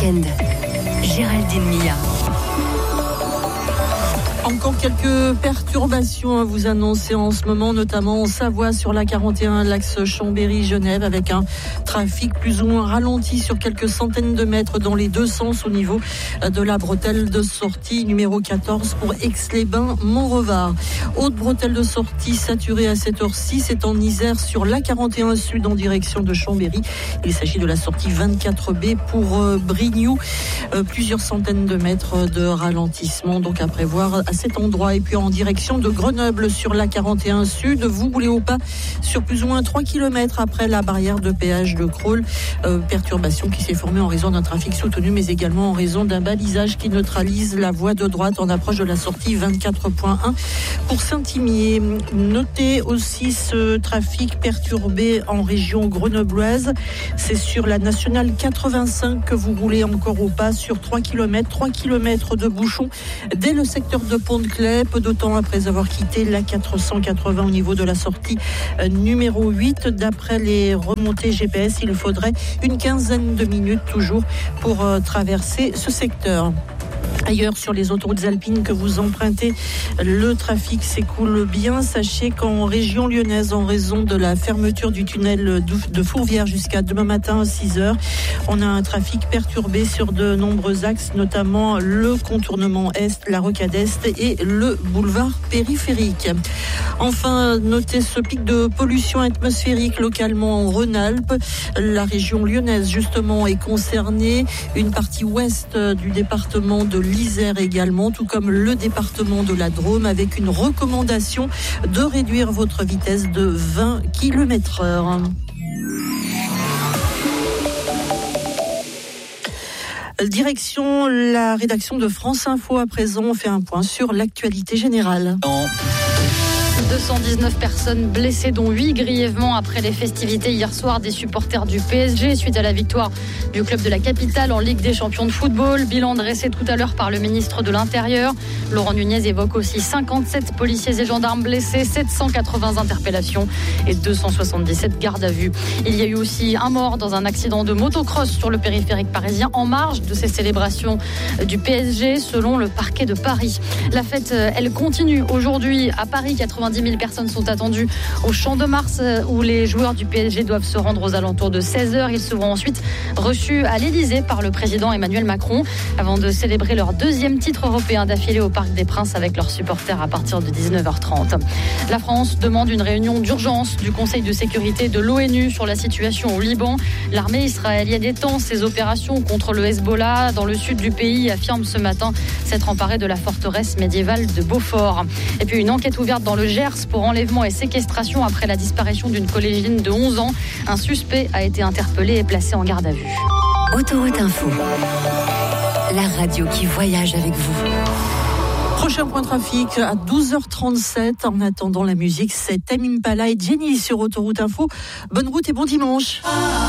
week-end. Géraldine Mia. Encore quelques perturbations à vous annoncer en ce moment, notamment en Savoie sur la 41, l'axe Chambéry-Genève, avec un trafic plus ou moins ralenti sur quelques centaines de mètres dans les deux sens au niveau de la bretelle de sortie numéro 14 pour Aix-les-Bains-Montrevard. Autre bretelle de sortie saturée à cette heure-ci, c'est en Isère sur la 41 sud en direction de Chambéry. Il s'agit de la sortie 24B pour Brignoux. Plusieurs centaines de mètres de ralentissement donc à prévoir à cet endroit. Et puis en direction de Grenoble sur la 41 sud, vous roulez au pas sur plus ou moins 3 km après la barrière de péage de Crolles. Perturbation qui s'est formée en raison d'un trafic soutenu, mais également en raison d'un balisage qui neutralise la voie de droite en approche de la sortie 24.1 pour Saint-Imier. Notez aussi ce trafic perturbé en région grenobloise. C'est sur la nationale 85 que vous roulez encore au pas sur 3 km de bouchons dès le secteur de Pont-de-Claix, peu de temps après avoir quitté la 480 au niveau de la sortie numéro 8. D'après les remontées GPS, il faudrait une quinzaine de minutes toujours pour traverser ce secteur. Ailleurs, sur les autoroutes alpines que vous empruntez, le trafic s'écoule bien. Sachez qu'en région lyonnaise, en raison de la fermeture du tunnel de Fourvière jusqu'à demain matin à 6h, on a un trafic perturbé sur de nombreux axes, notamment le contournement Est, la rocade Est et le boulevard périphérique. Enfin, notez ce pic de pollution atmosphérique localement en Rhône-Alpes. La région lyonnaise, justement, est concernée. Une partie ouest du département de l'Isère également, tout comme le département de la Drôme, avec une recommandation de réduire votre vitesse de 20 km/h. Direction la rédaction de France Info à présent. On fait un point sur l'actualité générale. 219 personnes blessées, dont 8 grièvement après les festivités hier soir des supporters du PSG suite à la victoire du club de la capitale en Ligue des champions de football. Bilan dressé tout à l'heure par le ministre de l'Intérieur. Laurent Nunez évoque aussi 57 policiers et gendarmes blessés, 780 interpellations et 277 gardes à vue. Il y a eu aussi un mort dans un accident de motocross sur le périphérique parisien en marge de ces célébrations du PSG selon le parquet de Paris. La fête, elle continue aujourd'hui à Paris. 90 000 personnes sont attendues au Champ de Mars où les joueurs du PSG doivent se rendre aux alentours de 16h. Ils seront ensuite reçus à l'Elysée par le président Emmanuel Macron avant de célébrer leur deuxième titre européen d'affilée au Parc des Princes avec leurs supporters à partir de 19h30. La France demande une réunion d'urgence du Conseil de sécurité de l'ONU sur la situation au Liban. L'armée israélienne étend ses opérations contre le Hezbollah dans le sud du pays, affirme ce matin s'être emparée de la forteresse médiévale de Beaufort. Et puis une enquête ouverte dans le Gers pour enlèvement et séquestration après la disparition d'une collégienne de 11 ans. Un suspect a été interpellé et placé en garde à vue. Autoroute Info, la radio qui voyage avec vous. Prochain point trafic à 12h37. En attendant la musique, c'est Tame Impala et Jenny sur Autoroute Info. Bonne route et bon dimanche.